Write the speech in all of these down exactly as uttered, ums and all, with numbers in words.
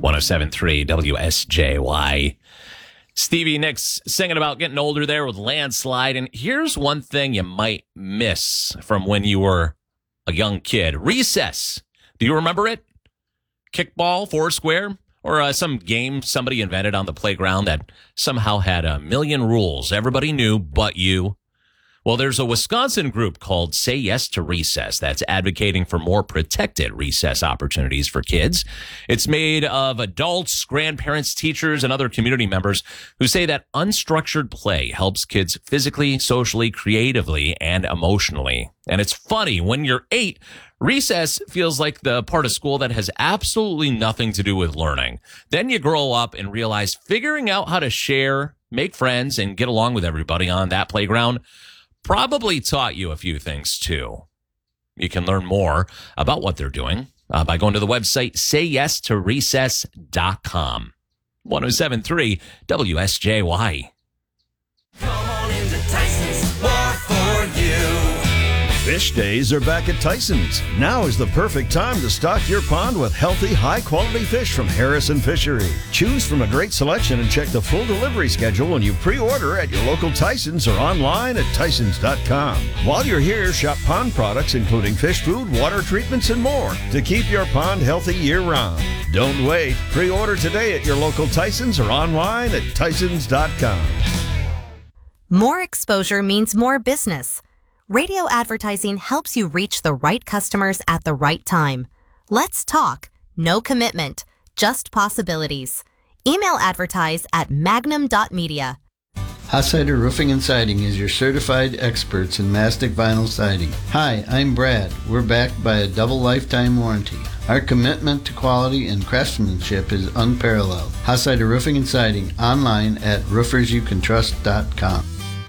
one oh seven point three W S J Y. Stevie Nicks singing about getting older there with Landslide. And here's one thing you might miss from when you were a young kid. Recess. Do you remember it? Kickball, Foursquare, or uh, some game somebody invented on the playground that somehow had a million rules everybody knew but you. Well, there's a Wisconsin group called Say Yes to Recess that's advocating for more protected recess opportunities for kids. It's made of adults, grandparents, teachers, and other community members who say that unstructured play helps kids physically, socially, creatively, and emotionally. And it's funny, when you're eight, recess feels like the part of school that has absolutely nothing to do with learning. Then you grow up and realize figuring out how to share, make friends, and get along with everybody on that playground probably taught you a few things, too. You can learn more about what they're doing uh, by going to the website say yes to recess dot com. one oh seven point three W S J Y. Come on into Tyson's, more for you. Fish days are back at Tyson's. Now is the perfect time to stock your pond with healthy, high-quality fish from Harrison Fishery. Choose from a great selection and check the full delivery schedule when you pre-order at your local Tyson's or online at Tysons dot com. While you're here, shop pond products including fish food, water treatments, and more to keep your pond healthy year-round. Don't wait. Pre-order today at your local Tyson's or online at Tysons dot com. More exposure means more business. Radio advertising helps you reach the right customers at the right time. Let's talk. No commitment, just possibilities. Email advertise at magnum dot media. Hossider Roofing and Siding is your certified experts in mastic vinyl siding. Hi, I'm Brad. We're backed by a double lifetime warranty. Our commitment to quality and craftsmanship is unparalleled. Hossider Roofing and Siding, online at roofers you can trust dot com.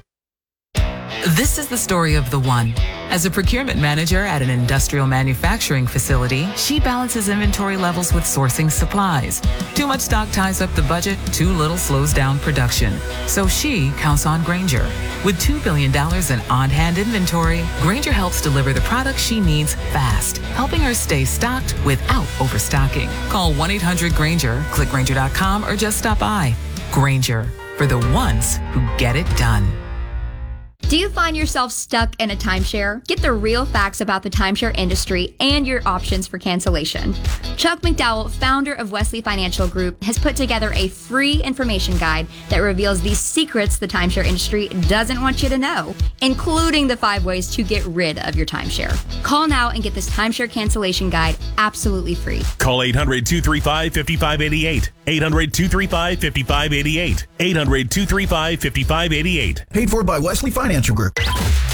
This is the story of the one. As a procurement manager at an industrial manufacturing facility, she balances inventory levels with sourcing supplies. Too much stock ties up the budget, too little slows down production. So she counts on Grainger. With two billion dollars in on-hand inventory, Grainger helps deliver the products she needs fast, helping her stay stocked without overstocking. Call one eight hundred Grainger, click Grainger dot com, or just stop by. Grainger, for the ones who get it done. Do you find yourself stuck in a timeshare? Get the real facts about the timeshare industry and your options for cancellation. Chuck McDowell, founder of Wesley Financial Group, has put together a free information guide that reveals the secrets the timeshare industry doesn't want you to know, including the five ways to get rid of your timeshare. Call now and get this timeshare cancellation guide absolutely free. Call eight hundred, two three five, five five eight eight. eight hundred, two three five, five five eight eight. eight hundred, two three five, five five eight eight. Paid for by Wesley Financial Group.